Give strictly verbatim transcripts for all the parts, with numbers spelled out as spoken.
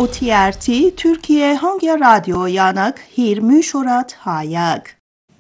o té er té Türkiye Hangya Rádiójának hírműsorát hallják.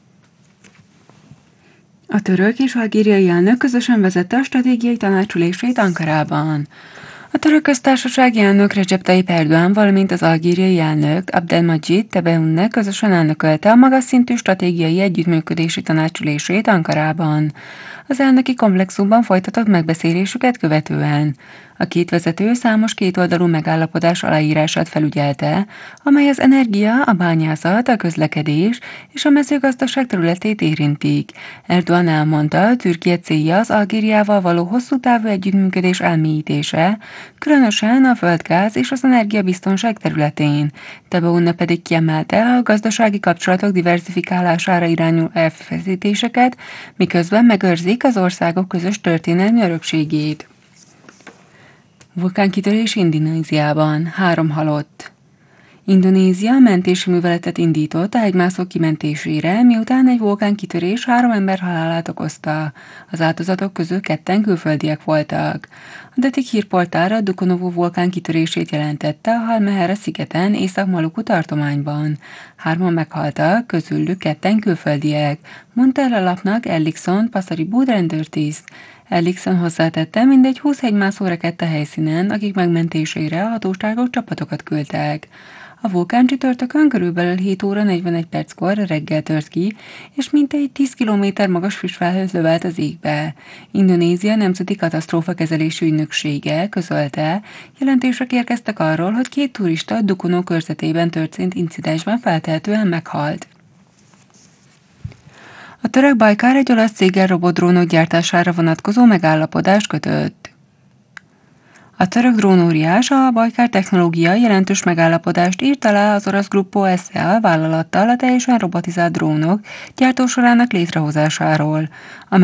A török és algériai elnök közösen vezette a stratégiai tanácsülését Ankarában. A török köztársasági elnök Recep Tayyip Erdoğan, valamint az algériai elnök Abdelmadjid Tebboune közösen elnökölte a magas szintű stratégiai együttműködési tanácsülését Ankarában. Az elnöki komplexumban folytatott megbeszélésüket követően. A két vezető számos kétoldalú megállapodás aláírását felügyelte, amely az energia, a bányászat, a közlekedés és a mezőgazdaság területét érintik. Erdoğan elmondta, Türkiye célja az Algériával való hosszú távú együttműködés elmélyítése, különösen a földgáz és az energiabiztonság területén. Tebboune pedig kiemelte a gazdasági kapcsolatok diverzifikálására irányuló erőfeszítéseket, miközben megőrzik az országok közös történelmi örökségét. Vulkánkitörés Indonéziában. Három halott. Indonézia mentési műveletet indított a hegymászók kimentésére, miután egy vulkánkitörés három ember halálát okozta. Az áldozatok közül ketten külföldiek voltak. A Detik hírportál a Dukonovu vulkán kitörését jelentette a Halmahera szigeten, Észak-Maluku tartományban. Hárman meghaltak, közülük ketten külföldiek, mondta el a lapnak Ellikson Pasaribu rendőrtiszt. Ellikson hozzátette, mindegy húsz hegymászó rekedt a helyszínen, akik megmentésére a hatóságok csapatokat küldtek. A vulkán csütörtökön körülbelül hét óra negyvenegy perckor reggel tört ki, és mintegy tíz kilométer magas füstfelhőt lövelt az égbe. Indonézia Nemzeti Katasztrófakezelési Ügynöksége közölte, jelentések érkeztek arról, hogy két turista Dukono körzetében történt incidensben feltehetően meghalt. A török Bajkár egy olasz céggel robotdrónok gyártására vonatkozó megállapodást kötött. A török drónóriás a Bajkár technológia jelentős megállapodást írt alá az orosz Gruppo es á vállalattal a teljesen robotizált drónok gyártósorának létrehozásáról. A